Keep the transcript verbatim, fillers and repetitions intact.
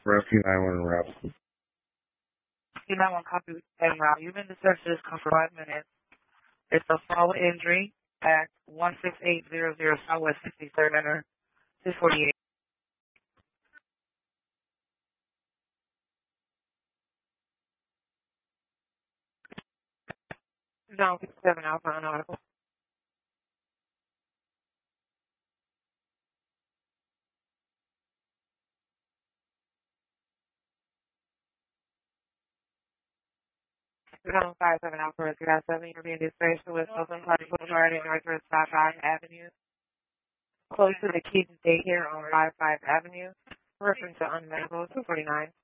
Rescue nine one route. You might want to copy and route. You've been discharged to this car for five minutes. It's a fall injury at one six eight zero zero Southwest sixty-third Enter two forty-eight. Zone fifty-seven Alpha Unaudible. Zone five seven Alpha Rescue seven. You're being dispatched to West Oakland Party Boulevard and Northwest five five Avenue. Close to the Keaton Daycare on five five Avenue. Reference to unmedical two forty-nine.